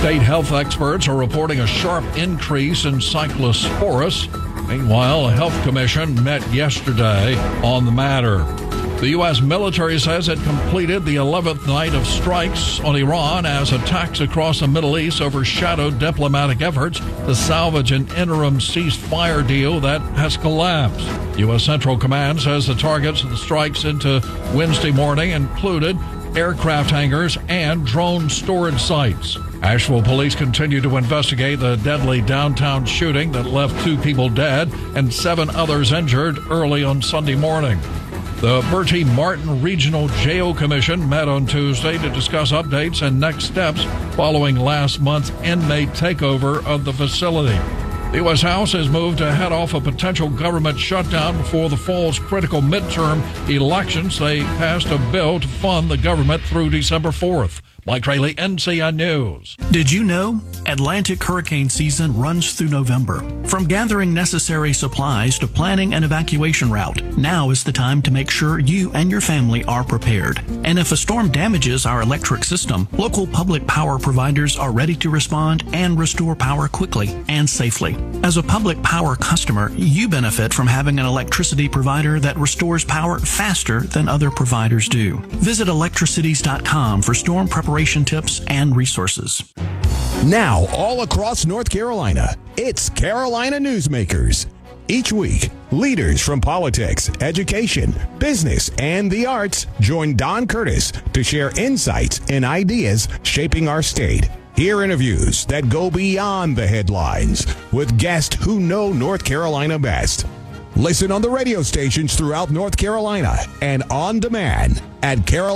State health experts are reporting a sharp increase in cyclosporus. Meanwhile, a health commission met yesterday on the matter. The U.S. military says it completed the 11th night of strikes on Iran as attacks across the Middle East overshadowed diplomatic efforts to salvage an interim ceasefire deal that has collapsed. U.S. Central Command says the targets of the strikes into Wednesday morning included aircraft hangars and drone storage sites. Asheville police continue to investigate the deadly downtown shooting that left 2 people dead and 7 others injured early on Sunday morning. The Bertie Martin Regional Jail Commission met on Tuesday to discuss updates and next steps following last month's inmate takeover of the facility. The U.S. House has moved to head off a potential government shutdown before the fall's critical midterm elections. They passed a bill to fund the government through December 4th. Mike Rayleigh, NCN News. Did you know Atlantic hurricane season runs through November? From gathering necessary supplies to planning an evacuation route, now is the time to make sure you and your family are prepared. And if a storm damages our electric system, local public power providers are ready to respond and restore power quickly and safely. As a public power customer, you benefit from having an electricity provider that restores power faster than other providers do. Visit electricities.com for storm preparation tips and resources. Now, all across North Carolina, it's Carolina Newsmakers. Each week, leaders from politics, education, business, and the arts join Don Curtis to share insights and ideas shaping our state. Hear interviews that go beyond the headlines with guests who know North Carolina best. Listen on the radio stations throughout North Carolina and on demand at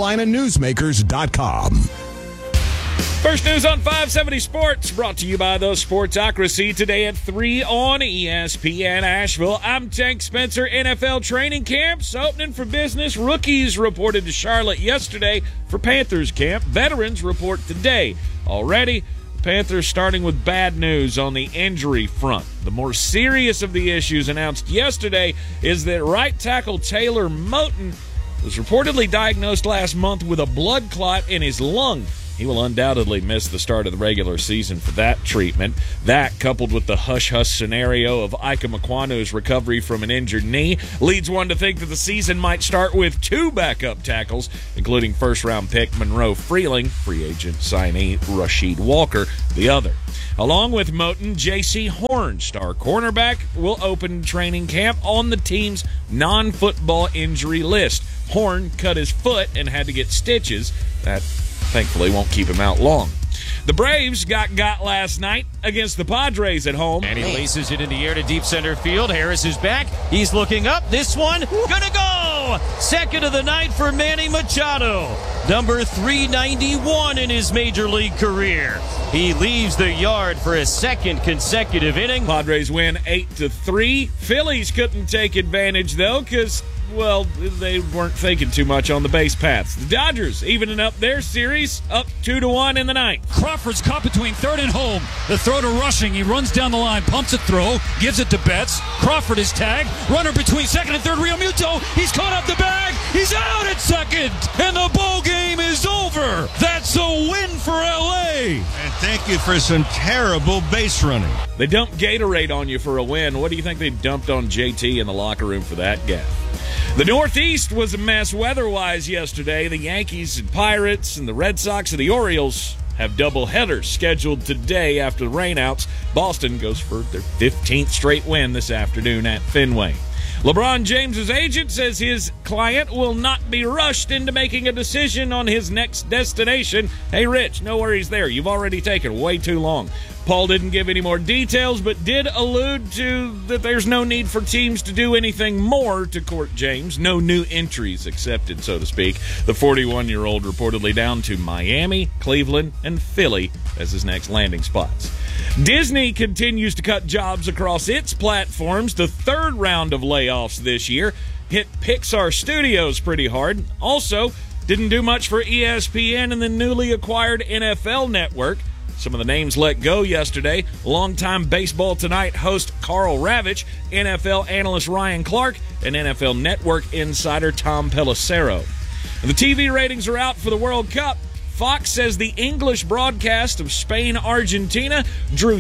carolinanewsmakers.com. First news on 570 Sports, brought to you by the Sportsocracy, today at 3 on ESPN Asheville. I'm Tank Spencer. NFL training camps opening for business. Rookies reported to Charlotte yesterday for Panthers camp. Veterans report today. Already, Panthers starting with bad news on the injury front. The more serious of the issues announced yesterday is that right tackle Taylor Moton was reportedly diagnosed last month with a blood clot in his lung. He will undoubtedly miss the start of the regular season for that treatment. That, coupled with the hush-hush scenario of Ika Makwanu's recovery from an injured knee, leads one to think that the season might start with 2 backup tackles, including first-round pick Monroe Freeling, free agent signee Rasheed Walker, the other. Along with Moton, J.C. Horn, star cornerback, will open training camp on the team's non-football injury list. Horn cut his foot and had to get stitches. That thankfully won't keep him out long. The Braves got last night against the Padres at home. And he laces it in the air to deep center field. Harris is back. He's looking up. This one, gonna go! Second of the night for Manny Machado. Number 391 in his major league career. He leaves the yard for his second consecutive inning. Padres win 8-3. Phillies couldn't take advantage, though, because, well, they weren't thinking too much on the base paths. The Dodgers evening up their series, up 2-1 in the ninth. Crawford's caught between third and home. The throw to Rushing. He runs down the line, pumps a throw, gives it to Betts. Crawford is tagged. Runner between second and third, Real Muto. He's caught up the bag. He's out at second. And the ball game is over. That's a win for L.A. And thank you for some terrible base running. They dumped Gatorade on you for a win. What do you think they dumped on JT in the locker room for that gaffe? The Northeast was a mess weather-wise yesterday. The Yankees and Pirates and the Red Sox and the Orioles have double headers scheduled today after the rainouts. Boston goes for their 15th straight win this afternoon at Fenway. LeBron James's agent says his client will not be rushed into making a decision on his next destination. Hey, Rich, no worries there. You've already taken way too long. Paul didn't give any more details, but did allude to that there's no need for teams to do anything more to court James. No new entries accepted, so to speak. The 41-year-old reportedly down to Miami, Cleveland, and Philly as his next landing spots. Disney continues to cut jobs across its platforms. The third round of layoffs this year hit Pixar Studios pretty hard. Also, didn't do much for ESPN and the newly acquired NFL Network. Some of the names let go yesterday. Longtime Baseball Tonight host Carl Ravitch, NFL analyst Ryan Clark, and NFL Network insider Tom Pelissero. And the TV ratings are out for the World Cup. Fox says the English broadcast of Spain-Argentina drew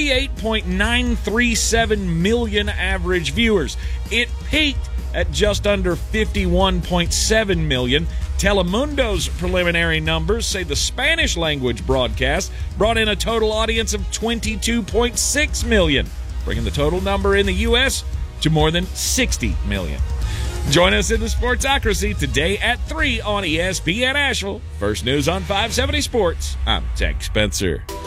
38.937 million average viewers. It peaked at just under 51.7 million. Telemundo's preliminary numbers say the Spanish-language broadcast brought in a total audience of 22.6 million, bringing the total number in the U.S. to more than 60 million. Join us in the Sportsocracy today at 3 on ESPN Asheville. First News on 570 Sports. I'm Tank Spencer.